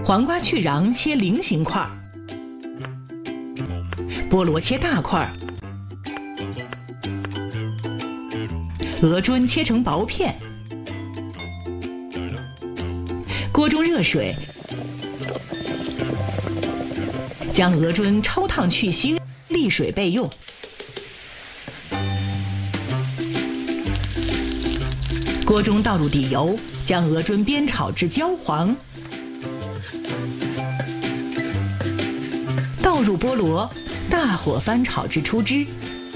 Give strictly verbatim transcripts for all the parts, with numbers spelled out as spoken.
黄瓜去瓤切菱形块，菠萝切大块，鹅胗切成薄片。锅中热水，将鹅胗焯烫去腥，沥水备用。锅中倒入底油，将鹅胗煸炒至焦黄，倒入菠萝，大火翻炒至出汁，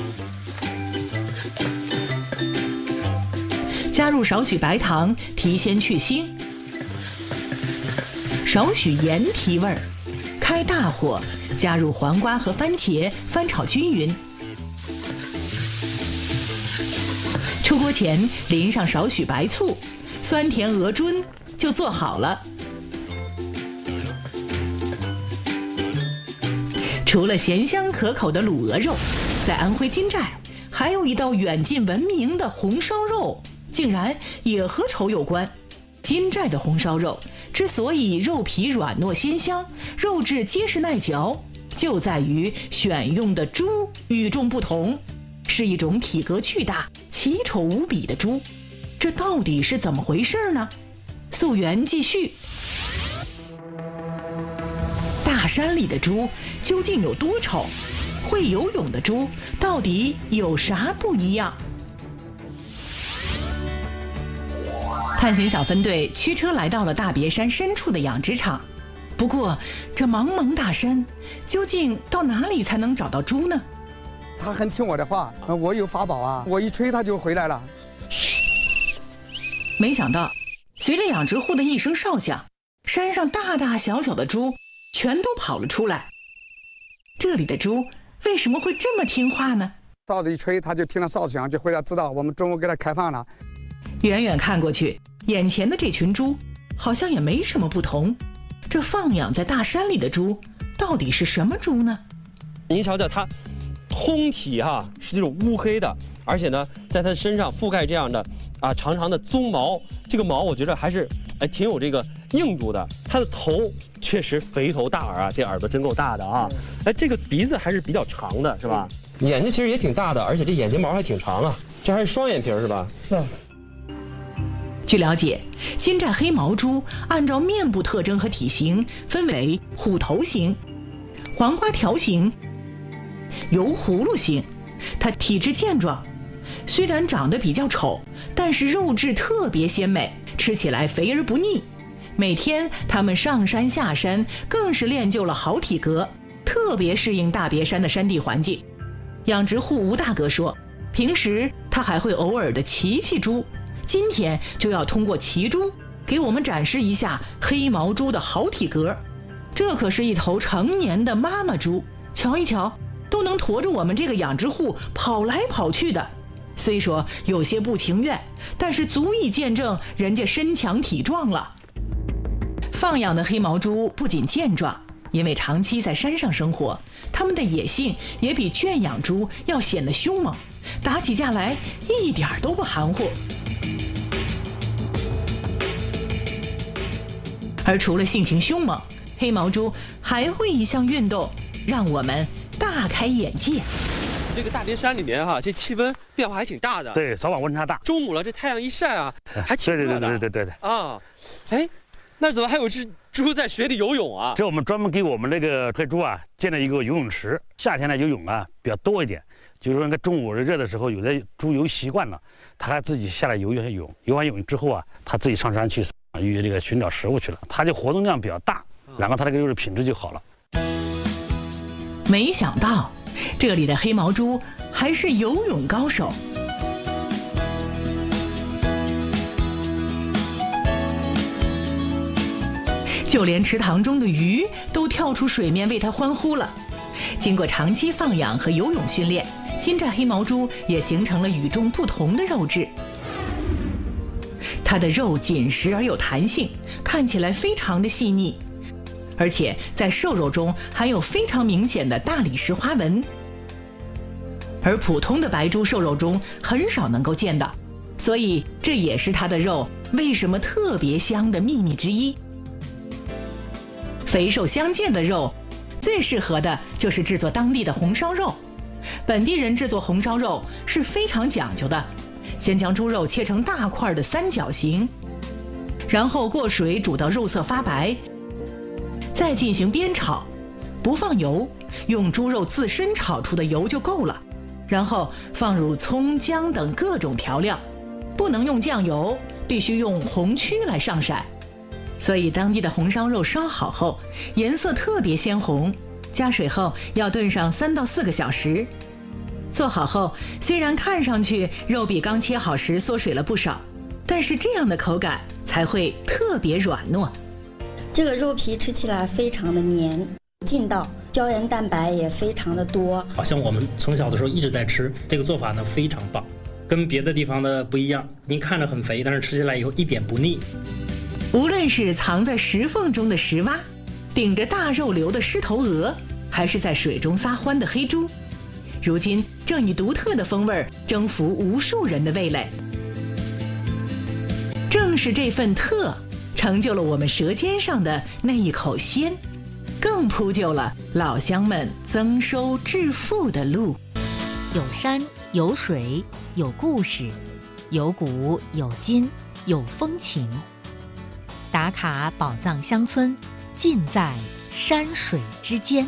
加入少许白糖提鲜去腥，少许盐提味儿，开大火，加入黄瓜和番茄翻炒均匀。出锅前淋上少许白醋，酸甜鹅胗就做好了。除了咸香可口的卤鹅肉，在安徽金寨还有一道远近闻名的红烧肉，竟然也和丑有关。金寨的红烧肉之所以肉皮软糯鲜香，肉质结实耐嚼，就在于选用的猪与众不同，是一种体格巨大、奇丑无比的猪。这到底是怎么回事呢？溯源继续。大山里的猪究竟有多丑？会游泳的猪到底有啥不一样？探寻小分队驱车来到了大别山深处的养殖场。不过，这茫茫大山，究竟到哪里才能找到猪呢？ 他很听我的话，我有法宝啊，我一吹他就回来了。 没想到，随着养殖户的一声哨响，山上大大小小的猪全都跑了出来。这里的猪为什么会这么听话呢？ 哨子一吹，他就听了哨响，就回来知道我们中午给他开饭了。 远远看过去，眼前的这群猪好像也没什么不同。这放养在大山里的猪到底是什么猪呢？ 您瞧瞧它，通体哈、啊、是这种乌黑的，而且呢，在它身上覆盖这样的啊长长的鬃毛，这个毛我觉得还是哎挺有这个硬度的。它的头确实肥头大耳啊，这耳朵真够大的啊！哎，这个鼻子还是比较长的，是吧？眼睛其实也挺大的，而且这眼睫毛还挺长啊，这还是双眼皮是吧？ 是啊。 据了解，金寨黑毛猪按照面部特征和体型分为虎头型、黄瓜条型、油葫芦型。它体质健壮，虽然长得比较丑，但是肉质特别鲜美，吃起来肥而不腻。每天它们上山下山，更是练就了好体格，特别适应大别山的山地环境。养殖户吴大哥说，平时他还会偶尔的骑骑猪，今天就要通过骑猪给我们展示一下黑毛猪的好体格。这可是一头成年的妈妈猪，瞧一瞧，都能驮着我们这个养殖户跑来跑去的。虽说有些不情愿，但是足以见证人家身强体壮了。放养的黑毛猪不仅健壮，因为长期在山上生活，它们的野性也比圈养猪要显得凶猛，打起架来一点都不含糊。而除了性情凶猛，黑毛猪还会一项运动让我们大开眼界。 这个大别山里面哈、啊，这气温变化还挺大的。 对，早晚温差大。 中午了，这太阳一晒啊，还挺热的。 对对对对对对对。 啊，哎，那怎么还有只猪在水里游泳啊？ 这我们专门给我们这个黑猪啊建了一个游泳池。夏天呢游泳啊比较多一点，就是说那个中午热的时候，有的猪游习惯了，它还自己下来游一下泳，游完泳之后啊，它自己上山去与这个寻找食物去了，它就活动量比较大，然后它这个肉质品质就好了。 没想到这里的黑毛猪还是游泳高手。就连池塘中的鱼都跳出水面为它欢呼了。经过长期放养和游泳训练，金寨黑毛猪也形成了与众不同的肉质。它的肉紧实而有弹性，看起来非常的细腻，而且在瘦肉中含有非常明显的大理石花纹，而普通的白猪瘦肉中很少能够见到，所以这也是它的肉为什么特别香的秘密之一。 肥瘦相间的肉，最适合的就是制作当地的红烧肉。本地人制作红烧肉是非常讲究的，先将猪肉切成大块的三角形，然后过水煮到肉色发白，再进行煸炒，不放油，用猪肉自身炒出的油就够了。然后放入葱姜等各种调料，不能用酱油，必须用红曲来上色。所以当地的红烧肉烧好后，颜色特别鲜红，加水后要炖上三到四个小时。做好后，虽然看上去肉比刚切好时缩水了不少，但是这样的口感才会特别软糯。 这个肉皮吃起来非常的黏，劲道，胶原蛋白也非常的多。 好像我们从小的时候一直在吃这个做法呢，非常棒，跟别的地方的不一样。您看着很肥，但是吃起来以后一点不腻。 无论是藏在石缝中的石蛙，顶着大肉瘤的狮头鹅，还是在水中撒欢的黑猪，如今正以独特的风味征服无数人的味蕾。正是这份特，成就了我们舌尖上的那一口鲜，更铺就了老乡们增收致富的路。 有山有水有故事，有古有今有风情。打卡宝藏乡村，尽在山水之间。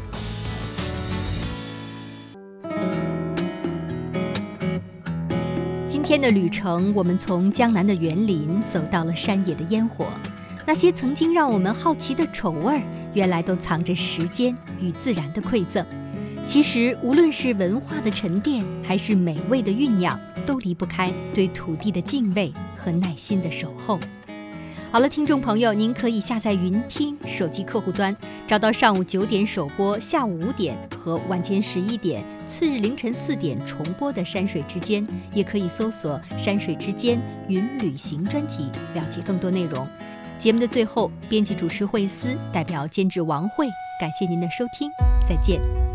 今天的旅程，我们从江南的园林走到了山野的烟火。那些曾经让我们好奇的丑味儿，原来都藏着时间与自然的馈赠。其实无论是文化的沉淀，还是美味的酝酿，都离不开对土地的敬畏和耐心的守候。好了，听众朋友，您可以下载云听手机客户端，找到上午九点首播、下午五点和晚间十一点、次日凌晨四点重播的《山水之间》，也可以搜索《山水之间云旅行》专辑，了解更多内容。节目的最后，编辑主持惠思代表监制王慧，感谢您的收听，再见。